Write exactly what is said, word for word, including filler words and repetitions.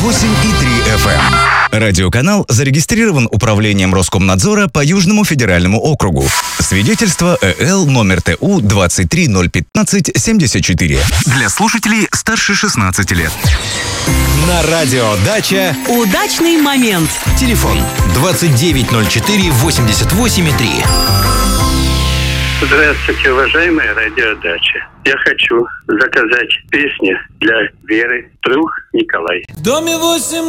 восемь и три эф эм. Радиоканал зарегистрирован Управлением Роскомнадзора по Южному федеральному округу. Свидетельство Э Л номер Т У двадцать три ноль пятнадцать семьдесят четыре. Для слушателей старше шестнадцати лет. На радио «Дача» удачный момент. Телефон двадцать девять ноль четыре восемьдесят восемь и три. Здравствуйте, уважаемая радиодача. Я хочу заказать песню для Веры, друг Николай. В доме восемь